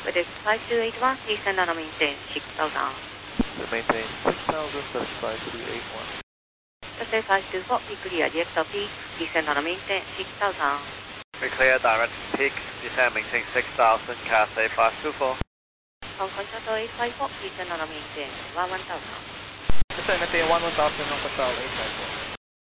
With this 5281, please send on a maintain 6000. To maintain 6000, that's 5281. That's 524, be clear, DXLP, descend on a maintain 6000. We clear direct peak, descend maintain 6000, Cathay 524. Hong Kong Shuttle 854, descend on a maintain 1000. Descend maintain 1000 on Control 854.